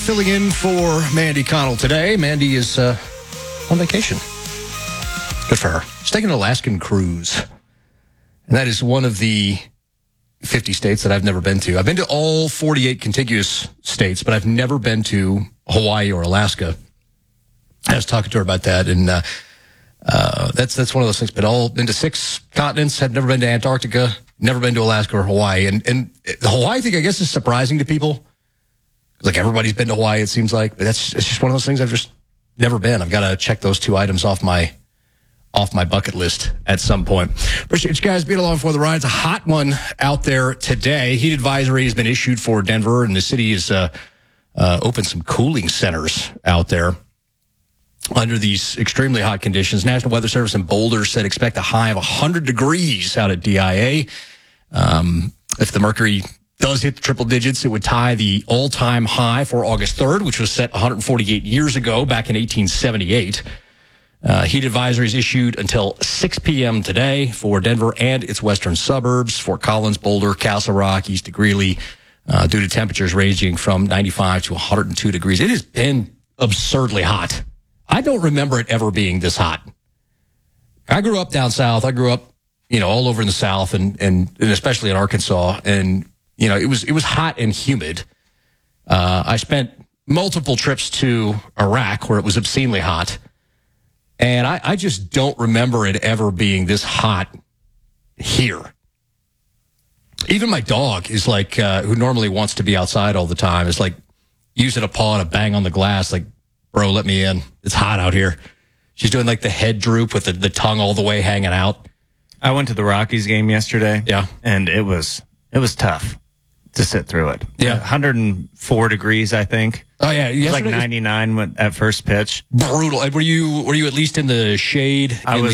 Filling in for Mandy Connell today. Mandy is on vacation. Good for her. She's taking an Alaskan cruise. And that is one of the 50 states that I've never been to. I've been to all 48 contiguous states, but I've never been to Hawaii or Alaska. I was talking to her about that, and that's one of those things. But all been to 6 continents, have never been to Antarctica, never been to Alaska or Hawaii. And the Hawaii thing, I guess, is surprising to people. Like, everybody's been to Hawaii, it seems like. But it's just one of those things I've just never been. I've got to check those 2 items off my bucket list at some point. Appreciate you guys being along for the ride. It's a hot one out there today. Heat advisory has been issued for Denver, and the city has opened some cooling centers out there under these extremely hot conditions. National Weather Service in Boulder said expect a high of 100 degrees out at DIA. If the mercury does hit the triple digits, it would tie the all-time high for August 3rd, which was set 148 years ago, back in 1878. Heat advisories issued until 6 p.m. today for Denver and its western suburbs, Fort Collins, Boulder, Castle Rock, east of Greeley, due to temperatures ranging from 95 to 102 degrees. It has been absurdly hot. I don't remember it ever being this hot. I grew up down south. I grew up, all over in the South and especially in Arkansas. And, it was hot and humid. I spent multiple trips to Iraq where it was obscenely hot. And I just don't remember it ever being this hot here. Even my dog is like, who normally wants to be outside all the time, is like using a paw to bang on the glass, like, bro, let me in. It's hot out here. She's doing like the head droop with the tongue all the way hanging out. I went to the Rockies game yesterday. Yeah. And it was tough to sit through it. Yeah. 104 degrees, I think. Oh, yeah. It was like 99 at first pitch. Brutal. Were you at least in the shade? I was